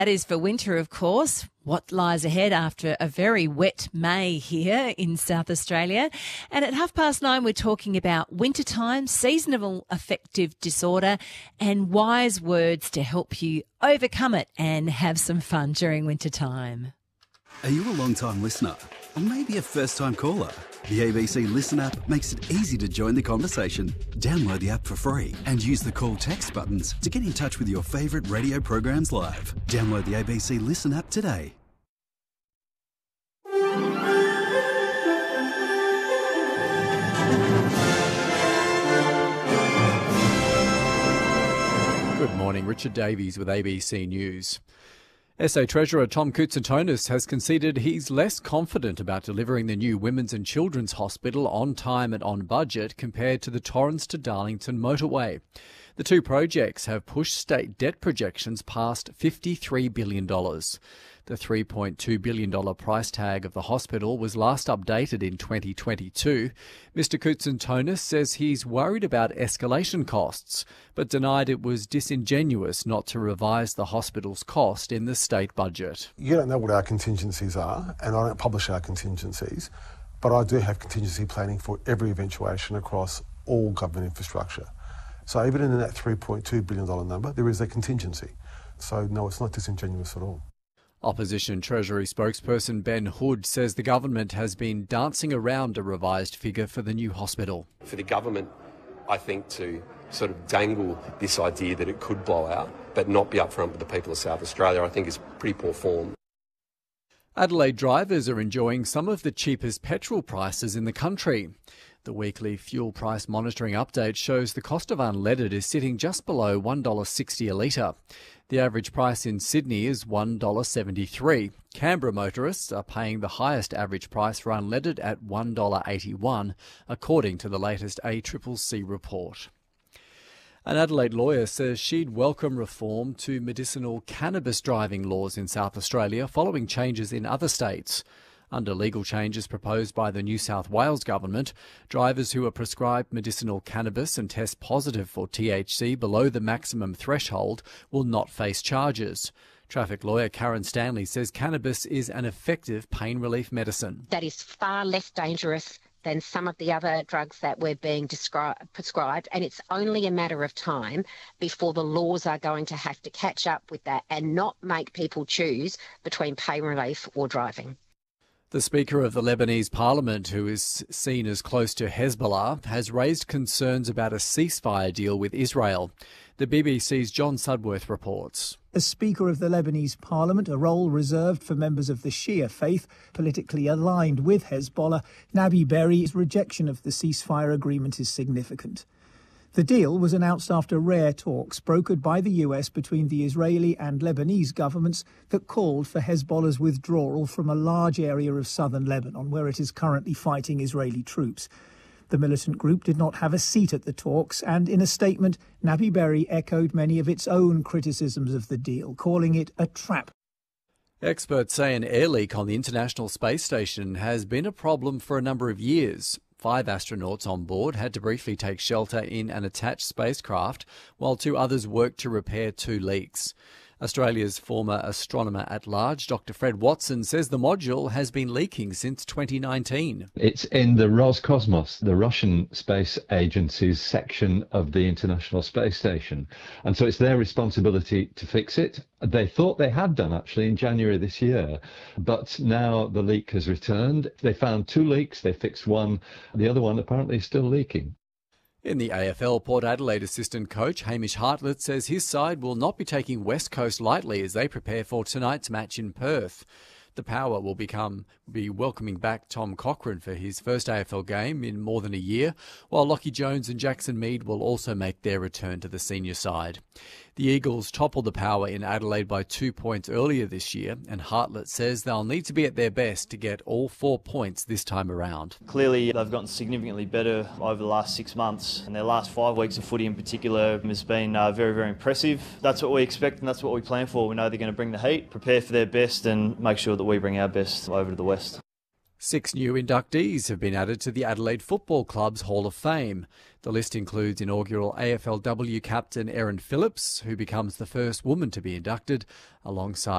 That is for winter, of course. What lies ahead after a very wet May here in South Australia. And at 9:30, we're talking about wintertime, seasonal affective disorder, and wise words to help you overcome it and have some fun during wintertime. Are you a long-time listener? Or maybe a first-time caller? The ABC Listen app makes it easy to join the conversation. Download the app for free and use the call text buttons to get in touch with your favourite radio programs live. Download the ABC Listen app today. Good morning, Richard Davies with ABC News. SA Treasurer Tom Koutsantonis has conceded he's less confident about delivering the new Women's and Children's Hospital on time and on budget compared to the Torrens to Darlington motorway. The two projects have pushed state debt projections past $53 billion. The $3.2 billion price tag of the hospital was last updated in 2022. Mr Koutsantonis says he's worried about escalation costs, but denied it was disingenuous not to revise the hospital's cost in the state budget. You don't know what our contingencies are, and I don't publish our contingencies, but I do have contingency planning for every eventuation across all government infrastructure. So even in that $3.2 billion number, there is a contingency. So no, it's not disingenuous at all. Opposition Treasury spokesperson Ben Hood says the government has been dancing around a revised figure for the new hospital. For the government, I think, to sort of dangle this idea that it could blow out, but not be upfront with the people of South Australia, I think is pretty poor form. Adelaide drivers are enjoying some of the cheapest petrol prices in the country. The weekly fuel price monitoring update shows the cost of unleaded is sitting just below $1.60 a litre. The average price in Sydney is $1.73. Canberra motorists are paying the highest average price for unleaded at $1.81, according to the latest ACCC report. An Adelaide lawyer says she'd welcome reform to medicinal cannabis driving laws in South Australia following changes in other states. Under legal changes proposed by the New South Wales government, drivers who are prescribed medicinal cannabis and test positive for THC below the maximum threshold will not face charges. Traffic lawyer Karen Stanley says cannabis is an effective pain relief medicine. That is far less dangerous than some of the other drugs that we're being prescribed, and it's only a matter of time before the laws are going to have to catch up with that and not make people choose between pain relief or driving. The Speaker of the Lebanese Parliament, who is seen as close to Hezbollah, has raised concerns about a ceasefire deal with Israel. The BBC's John Sudworth reports. As Speaker of the Lebanese Parliament, a role reserved for members of the Shia faith, politically aligned with Hezbollah, Nabi Berri's rejection of the ceasefire agreement is significant. The deal was announced after rare talks brokered by the US between the Israeli and Lebanese governments that called for Hezbollah's withdrawal from a large area of southern Lebanon, where it is currently fighting Israeli troops. The militant group did not have a seat at the talks, and in a statement, Nabi Berri echoed many of its own criticisms of the deal, calling it a trap. Experts say an air leak on the International Space Station has been a problem for a number of years. 5 astronauts on board had to briefly take shelter in an attached spacecraft, while 2 others worked to repair 2 leaks. Australia's former astronomer-at-large, Dr Fred Watson, says the module has been leaking since 2019. It's in the Roscosmos, the Russian space agency's section of the International Space Station. And so it's their responsibility to fix it. They thought they had done, actually, in January this year. But now the leak has returned. They found 2 leaks. They fixed one. The other one apparently is still leaking. In the AFL, Port Adelaide assistant coach Hamish Hartlett says his side will not be taking West Coast lightly as they prepare for tonight's match in Perth. The Power will be welcoming back Tom Cochrane for his first AFL game in more than a year, while Lachie Jones and Jackson Mead will also make their return to the senior side. The Eagles toppled the Power in Adelaide by 2 points earlier this year, and Hartlett says they'll need to be at their best to get all 4 points this time around. Clearly, they've gotten significantly better over the last 6 months, and their last 5 weeks of footy in particular has been very, very impressive. That's what we expect and that's what we plan for. We know they're going to bring the heat, prepare for their best and make sure that we bring our best over to the West. 6 new inductees have been added to the Adelaide Football Club's Hall of Fame. The list includes inaugural AFLW captain Erin Phillips, who becomes the first woman to be inducted, alongside